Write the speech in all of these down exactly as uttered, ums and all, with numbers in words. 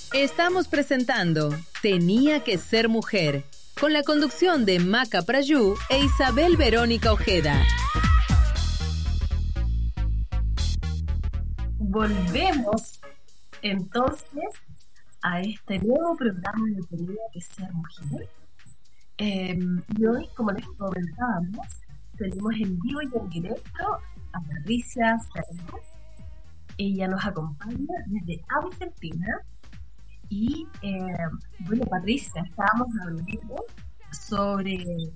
Estamos presentando Tenía que ser mujer, con la conducción de Maca Prayú e Isabel Verónica Ojeda. Volvemos entonces a este nuevo programa de Tenía que ser mujer. Eh, y hoy, como les comentábamos, tenemos en vivo y en directo a Patricia Cerdas. Ella nos acompaña desde Argentina. Y, eh, bueno, Patricia, estábamos hablando sobre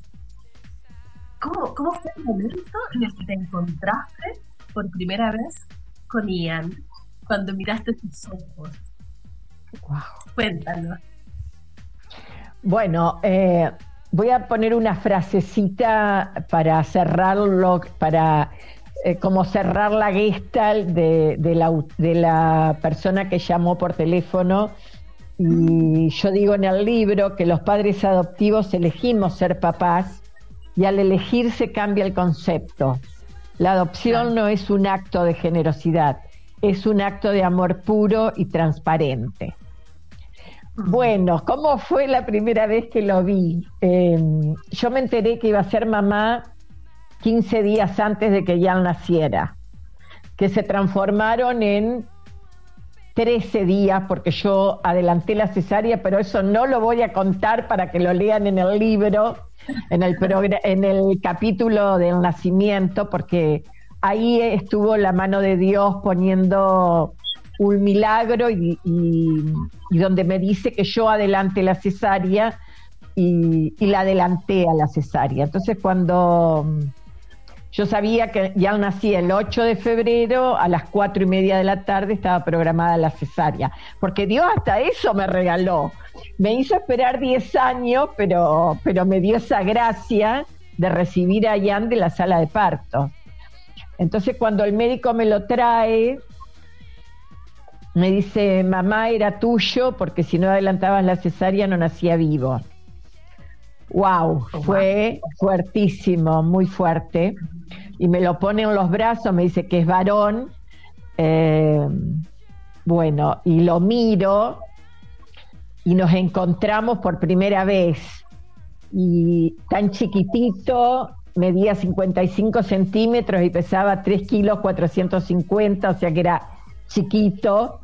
cómo, cómo fue el momento en el que te encontraste por primera vez con Ian, cuando miraste sus ojos. Wow. Cuéntanos. Bueno, eh, voy a poner una frasecita para cerrarlo, para eh, como cerrar la gestalt de, de, la, de la persona que llamó por teléfono. Y yo digo en el libro que los padres adoptivos elegimos ser papás y al elegir se cambia el concepto. La adopción claro. no es un acto de generosidad, es un acto de amor puro y transparente. Uh-huh. Bueno, ¿cómo fue la primera vez que lo vi? Eh, yo me enteré que iba a ser mamá quince días antes de que Jan naciera, que se transformaron en trece días, porque yo adelanté la cesárea, pero eso no lo voy a contar para que lo lean en el libro, en el, progr- en el capítulo del nacimiento, porque ahí estuvo la mano de Dios poniendo un milagro y, y, y donde me dice que yo adelanté la cesárea y, y la adelanté a la cesárea. Entonces cuando yo sabía que ya nací el ocho de febrero, a las cuatro y media de la tarde estaba programada la cesárea, porque Dios hasta eso me regaló. Me hizo esperar diez años, pero, pero me dio esa gracia de recibir a Jan de la sala de parto. Entonces cuando el médico me lo trae, me dice, mamá, era tuyo, porque si no adelantabas la cesárea no nacía vivo. Wow, fue fuertísimo, muy fuerte. Y me lo pone en los brazos, me dice que es varón. Eh, bueno, y lo miro y nos encontramos por primera vez. Y tan chiquitito, medía cincuenta y cinco centímetros y pesaba tres kilos cuatrocientos cincuenta, o sea que era chiquito.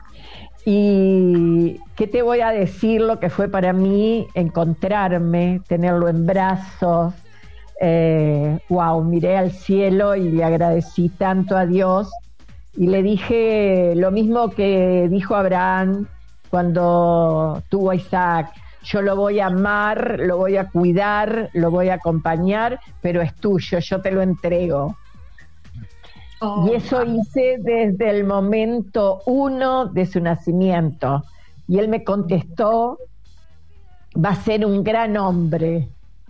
Y qué te voy a decir lo que fue para mí encontrarme, tenerlo en brazos. Eh, wow, miré al cielo y le agradecí tanto a Dios y le dije lo mismo que dijo Abraham cuando tuvo a Isaac: yo lo voy a amar, lo voy a cuidar, lo voy a acompañar, pero es tuyo, yo te lo entrego. Oh, y eso hice desde el momento uno de su nacimiento. Y él me contestó: va a ser un gran hombre.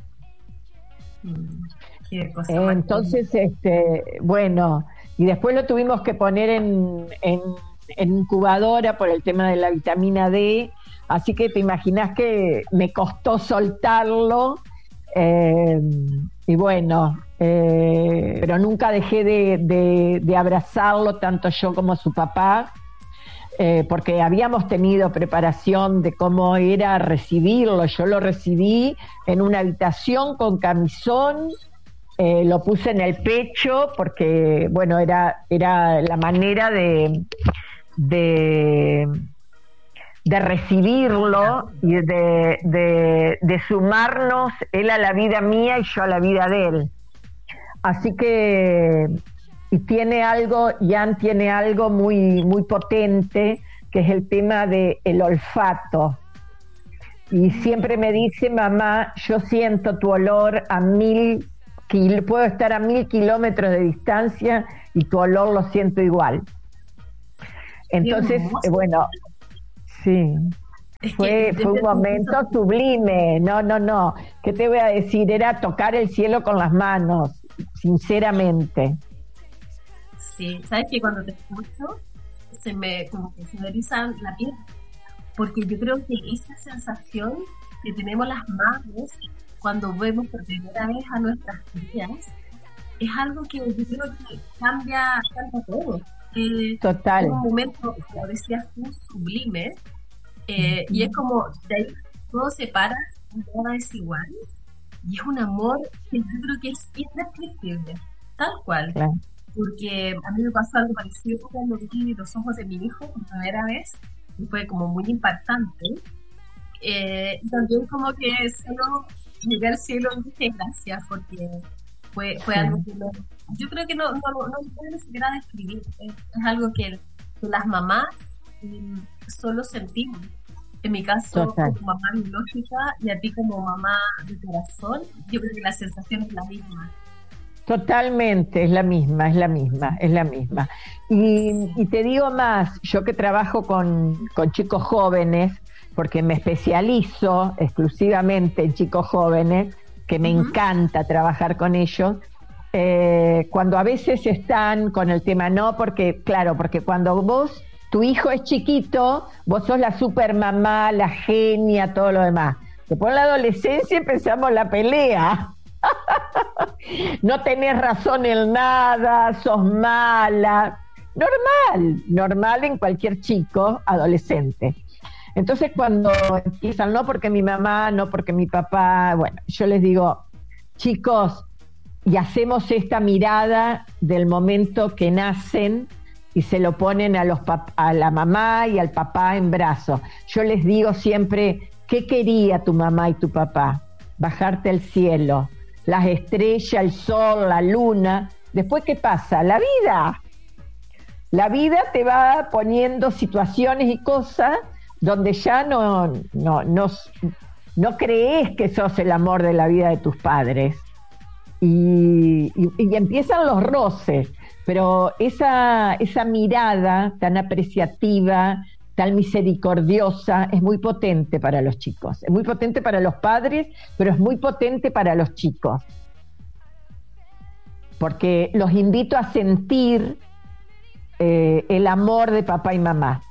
Qué cosa eh, entonces, este, bueno, y después lo tuvimos que poner en, en, en incubadora por el tema de la vitamina D, así que te imaginas que me costó soltarlo. Eh, y bueno, eh, pero nunca dejé de, de, de abrazarlo, tanto yo como su papá, eh, porque habíamos tenido preparación de cómo era recibirlo. Yo lo recibí en una habitación con camisón, eh, lo puse en el pecho porque, bueno, era, era la manera de... de de recibirlo y de, de, de sumarnos él a la vida mía y yo a la vida de él. Así que, y tiene algo, Jan tiene algo muy, muy potente, que es el tema del olfato. Y siempre me dice, mamá, yo siento tu olor a mil, kil- puedo estar a mil kilómetros de distancia y tu olor lo siento igual. Entonces, eh, bueno... Sí, es fue, fue un momento sublime. No, no, no. ¿Qué te voy a decir? Era tocar el cielo con las manos, sinceramente. Sí, sabes que cuando te escucho se me como que se me eriza la piel, porque yo creo que esa sensación que tenemos las madres cuando vemos por primera vez a nuestras crías es algo que yo creo que cambia, cambia todo. Eh, Total. En un momento, como decías tú, sublime, Eh, y es como, de ahí todo se para, nada es igual. Y es un amor que yo creo que es indescriptible, tal cual. Claro. Porque a mí me pasó algo parecido cuando vi los ojos de mi hijo por primera vez, y fue como muy impactante. Eh, y también como que solo llegué al cielo y dije gracias, porque fue, fue Sí. algo que no, yo creo que no, no, no se puede ni siquiera describir. Es, es algo que, que las mamás mm, solo sentimos. En mi caso, Total. como mamá biológica, y a ti como mamá de corazón, yo creo que la sensación es la misma. Totalmente, es la misma, es la misma, es la misma. Y, y te digo más, yo que trabajo con, con chicos jóvenes, porque me especializo exclusivamente en chicos jóvenes, que me Ujú. encanta trabajar con ellos, eh, cuando a veces están con el tema, no, porque, claro, porque cuando vos, tu hijo es chiquito, vos sos la super mamá, la genia, todo lo demás. Después en la adolescencia empezamos la pelea. No tenés razón en nada, sos mala. Normal, normal en cualquier chico adolescente. Entonces cuando empiezan, no porque mi mamá, no porque mi papá, bueno, yo les digo, chicos, y hacemos esta mirada del momento que nacen y se lo ponen a, los pap- a la mamá y al papá en brazos. Yo les digo siempre, ¿qué quería tu mamá y tu papá? Bajarte al cielo, las estrellas, el sol, la luna. Después, ¿qué pasa? La vida. La vida te va poniendo situaciones y cosas donde ya no, no, no, no crees que sos el amor de la vida de tus padres. Y, y, y empiezan los roces, pero esa, esa mirada tan apreciativa, tan misericordiosa, es muy potente para los chicos, es muy potente para los padres, pero es muy potente para los chicos, porque los invito a sentir eh, el amor de papá y mamá.